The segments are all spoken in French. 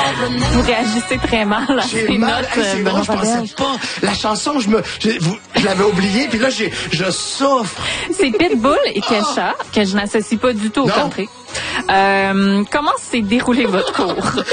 Vous réagissez très mal à ces notes. C'est drôle, je pensais pas. La chanson, je l'avais oubliée, puis là, je souffre. C'est Pitbull et Kesha, que je n'associe pas du tout au country. Comment s'est déroulé votre cours?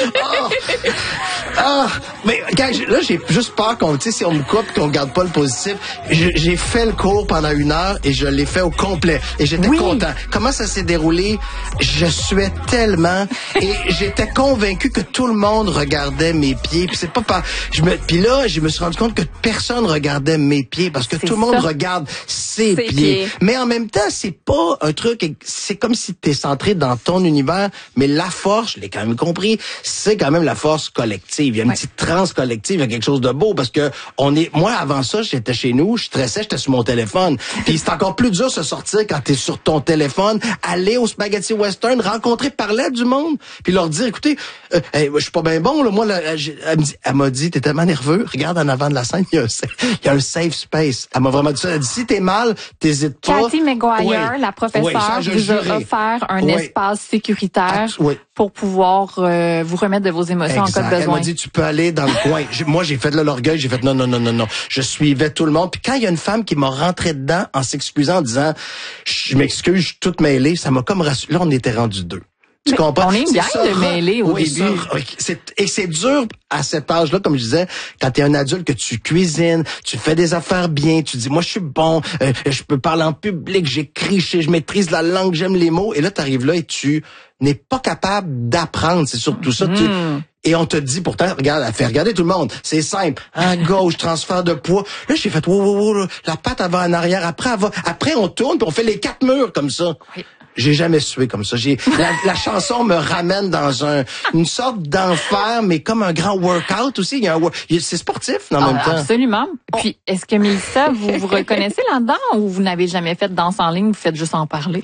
Mais là, j'ai juste peur qu'on, tu sais, si on me coupe, qu'on garde pas le positif. J'ai fait le cours pendant 1 heure et je l'ai fait au complet. Et j'étais content. Comment ça s'est déroulé? Je suais tellement et j'étais convaincu que tout le monde regardait mes pieds. Puis c'est pas puis là, je me suis rendu compte que personne regardait mes pieds parce que tout le monde regarde ses pieds. Mais en même temps, c'est pas un truc, c'est comme si t'es centré dans ton univers, mais la force, je l'ai quand même compris, c'est quand même la force collective. Il y a une petite transe collective, il y a quelque chose de beau parce que moi, avant ça, j'étais chez nous, je stressais, j'étais sur mon téléphone. Puis c'est encore plus dur de se sortir quand t'es sur ton téléphone, aller au Spaghetti Western, rencontrer, parler à du monde, puis leur dire, écoutez, je suis pas bien bon, là, moi, là, elle m'a dit, t'es tellement nerveux, regarde en avant de la scène, il y a un safe space. Elle m'a vraiment dit ça, elle a dit, si t'es mal, t'hésites pas. Cathy McGuire, la professeure, vous a offert un espace sécuritaire pour pouvoir vous remettre de vos émotions en cas de besoin. Elle m'a dit, tu peux aller dans le coin. Moi, j'ai fait de l'orgueil, j'ai fait non. Je suivais tout le monde. Puis quand il y a une femme qui m'a rentré dedans en s'excusant, en disant, je m'excuse, je suis toute mêlée, ça m'a comme rassuré. Là, on était rendus 2. Tu comprends? On est une gang de mêlés au début. Et c'est dur à cet âge-là, comme je disais, quand t'es un adulte, que tu cuisines, tu fais des affaires bien, tu dis, moi, je suis bon, je peux parler en public, j'écris, je maîtrise la langue, j'aime les mots. Et là, t'arrives là et tu n'es pas capable d'apprendre. C'est surtout ça. Et on te dit, pourtant, regarde, elle fait regarder tout le monde. C'est simple. À gauche, transfert de poids. Là, j'ai fait, la patte, elle va en arrière. Après, on tourne puis on fait les 4 murs comme ça. Oui. J'ai jamais sué comme ça. La chanson me ramène dans une sorte d'enfer, mais comme un grand workout aussi. C'est sportif en même temps. Absolument. Puis, est-ce que Mélissa, vous vous reconnaissez là-dedans ou vous n'avez jamais fait de danse en ligne, vous faites juste en parler?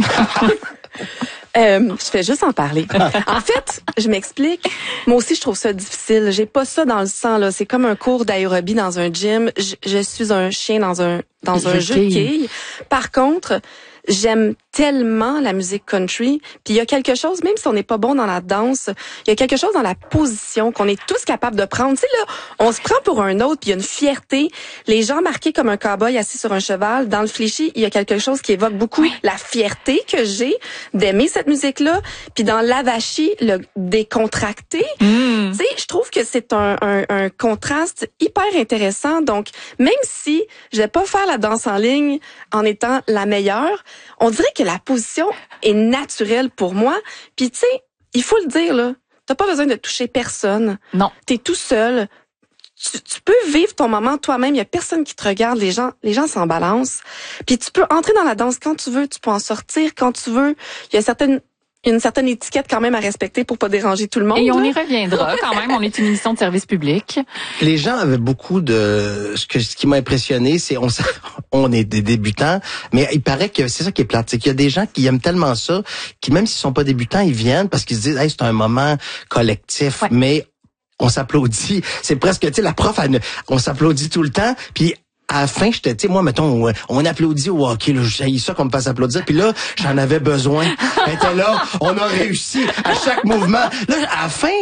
Je fais juste en parler. En fait, je m'explique. Moi aussi, je trouve ça difficile. J'ai pas ça dans le sang, là. C'est comme un cours d'aérobie dans un gym. Je suis un chien dans un jeu de quilles. Par contre, j'aime tellement la musique country. Puis il y a quelque chose, même si on n'est pas bon dans la danse, il y a quelque chose dans la position qu'on est tous capables de prendre. Tu sais, là, on se prend pour un autre, puis il y a une fierté. Les gens marqués comme un cow-boy assis sur un cheval. Dans le fléchi, il y a quelque chose qui évoque beaucoup la fierté que j'ai d'aimer cette musique-là. Puis dans l'avachi, le décontracté, tu sais, je trouve que c'est un contraste hyper intéressant. Donc, même si je vais pas faire la danse en ligne en étant la meilleure, on dirait que la position est naturelle pour moi. Puis tu sais, il faut le dire là, t'as pas besoin de toucher personne. Non. T'es tout seul. Tu peux vivre ton moment toi-même. Il y a personne qui te regarde. Les gens s'en balancent. Puis tu peux entrer dans la danse quand tu veux. Tu peux en sortir quand tu veux. Il y a une certaine étiquette quand même à respecter pour pas déranger tout le monde. Et on y reviendra quand même. On est une émission de service public. Les gens avaient beaucoup de... Ce qui m'a impressionné, c'est on est des débutants, mais il paraît que c'est ça qui est plate. C'est qu'il y a des gens qui aiment tellement ça, qui même s'ils sont pas débutants, ils viennent parce qu'ils se disent, hey, c'est un moment collectif, mais on s'applaudit. C'est presque, tu sais, la prof, on s'applaudit tout le temps, puis à la fin, tu sais, moi, mettons, on applaudit au hockey, là, j'ai ça qu'on me fasse applaudir, puis là, j'en avais besoin. Elle était là, on a réussi à chaque mouvement. Là, à la fin,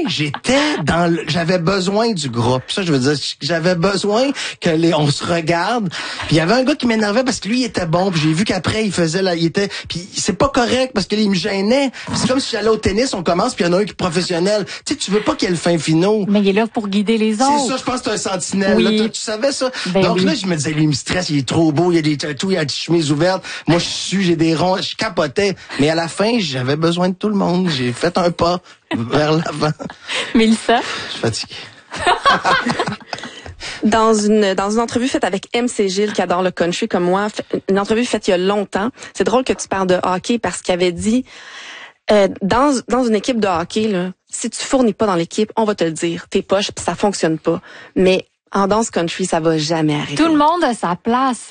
j'avais besoin du groupe. Ça, je veux dire, j'avais besoin que on se regarde. Puis il y avait un gars qui m'énervait parce que lui, il était bon, puis j'ai vu qu'après, puis c'est pas correct parce qu'il me gênait. C'est comme si j'allais au tennis, on commence, puis il y en a un qui est professionnel. Tu sais, tu veux pas qu'il y ait le fin finaux. Mais il est là pour guider les autres. C'est ça, je pense que c'est un sentinelle. Oui. Là, tu savais ça? Donc là, je me disais, lui, il me stresse, il est trop beau, il y a des tatous, il y a des chemises ouvertes. Moi, j'ai des ronds, je capotais. Mais à la fin, j'avais besoin de tout le monde. J'ai fait un pas vers l'avant. Mélissa? Je suis fatiguée. Dans une entrevue faite avec MC Gilles, qui adore le country comme moi, une entrevue faite il y a longtemps, c'est drôle que tu parles de hockey parce qu'il avait dit, dans une équipe de hockey, là, si tu fournis pas dans l'équipe, on va te le dire. T'es poche, puis ça fonctionne pas. Mais en danse country, ça va jamais arriver. Tout le monde a sa place.